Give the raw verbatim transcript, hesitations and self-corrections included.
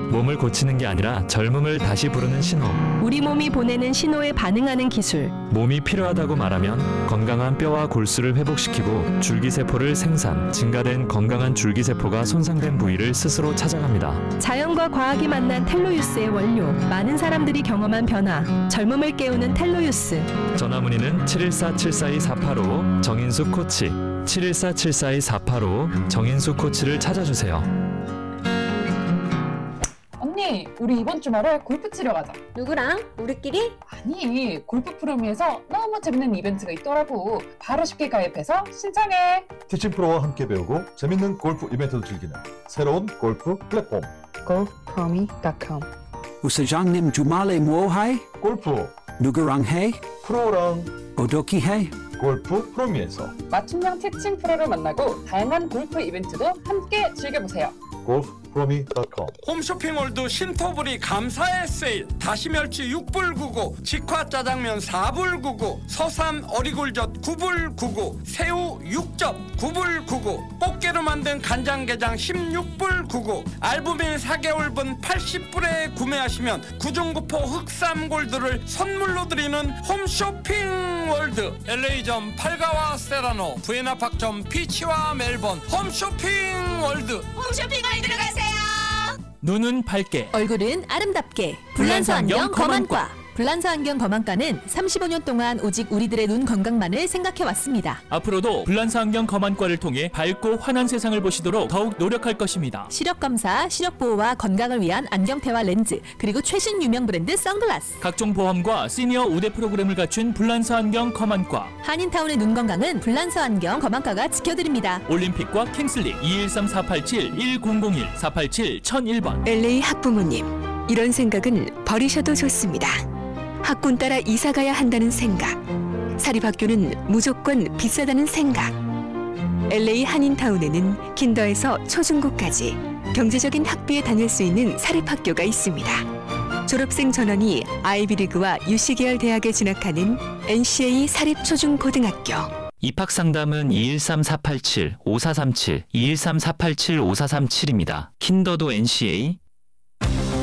몸을 고치는 게 아니라 젊음을 다시 부르는 신호. 우리 몸이 보내는 신호에 반응하는 기술. 몸이 필요하다고 말하면 건강한 뼈와 골수를 회복시키고 줄기세포를 생산, 증가된 건강한 줄기세포가 손상된 부위를 스스로 찾아갑니다. 자연과 과학이 만난 텔로유스의 원료. 많은 사람들이 경험한 변화. 젊음을 깨우는 텔로유스. 전화문의는 칠일사 칠사이 사팔오 정인수 코치, 칠일사 칠사이 사팔오 정인수 코치를 찾아주세요. 언니, 우리 이번 주말에 골프 치러 가자. 누구랑? 우리끼리? 아니, 골프 프로미에서 너무 재밌는 이벤트가 있더라고. 바로 쉽게 가입해서 신청해. 티칭 프로와 함께 배우고 재밌는 골프 이벤트도 즐기는 새로운 골프 플랫폼 골프 프로미 닷컴. 우사장님 주말에 뭐 해? 골프 누구랑 해? 프로랑 어떻게 해? 골프 프로미에서 맞춤형 티칭 프로를 만나고 다양한 골프 이벤트도 함께 즐겨보세요. 골프 프로미 닷컴. 홈쇼핑몰도 신토불이 감사의 세일. 다시멸치 육 불 구십구, 직화짜장면 사 불 구십구, 서삼 어리굴젓 구 불 구십구, 새우 육 접 구 불 구십구, 꽃게로 만든 간장게장 십육 불 구십구, 알부민 사 개월분 팔십 불에 구매하시면 구중구포 흑삼골드를 선물로 드리는 홈쇼핑월드. 엘에이점 팔가와 세라노, 부에나팍점 피치와 멜번. 홈쇼핑월드. 홈쇼핑을 들어가세요. 눈은 밝게, 얼굴은 아름답게. 불란서 안경 검안과. 불란서 안경 검안과는 삼십오 년 동안 오직 우리들의 눈 건강만을 생각해왔습니다. 앞으로도 불란서 안경 검안과를 통해 밝고 환한 세상을 보시도록 더욱 노력할 것입니다. 시력검사, 시력보호와 건강을 위한 안경테와 렌즈, 그리고 최신 유명 브랜드 선글라스. 각종 보험과 시니어 우대 프로그램을 갖춘 불란서 안경 검안과. 한인타운의 눈 건강은 불란서 안경 검안과가 지켜드립니다. 올림픽과 킹슬리 이일삼 사팔칠 일공공일 사팔칠 천일 번. 엘에이 학부모님, 이런 생각은 버리셔도 좋습니다. 학군 따라 이사 가야 한다는 생각, 사립학교는 무조건 비싸다는 생각. 엘에이 한인타운에는 킨더에서 초중고까지 경제적인 학비에 다닐 수 있는 사립학교가 있습니다. 졸업생 전원이 아이비리그와 유씨계열 대학에 진학하는 엔씨에이 사립초중고등학교. 입학상담은 이일삼 사팔칠 오사삼칠, 이일삼 사팔칠 오사삼칠입니다. 킨더도 엔씨에이,